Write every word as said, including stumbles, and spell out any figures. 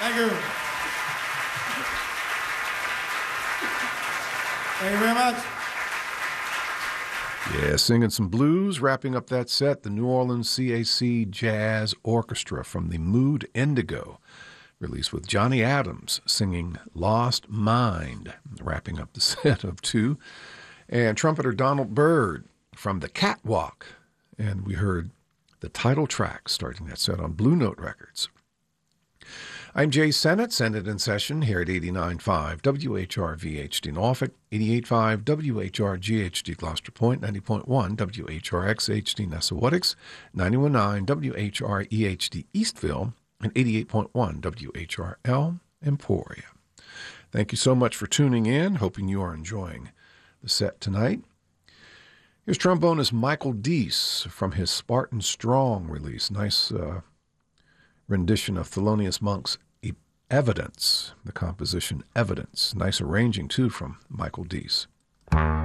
Thank you. Thank you very much. Yeah, singing some blues, wrapping up that set, the New Orleans C A C Jazz Orchestra from the Mood Indigo, released with Johnny Adams singing Lost Mind, wrapping up the set of two, and trumpeter Donald Byrd from the Catwalk, and we heard the title track starting that set on Blue Note Records. I'm Jay Sennett, Sennett in Session here at eighty-nine point five W H R V H D Norfolk, eighty-eight point five W H R G H D Gloucester Point, ninety point one W H R X H D Nessawattix, ninety-one point nine W H R E H D Eastville, and eighty-eight point one W H R L Emporia. Thank you so much for tuning in, hoping you are enjoying the set tonight. Here's trombonist Michael Deese from his Spartan Strong release. Nice uh, rendition of Thelonious Monk's Evidence, the composition Evidence. Nice arranging, too, from Michael Deese.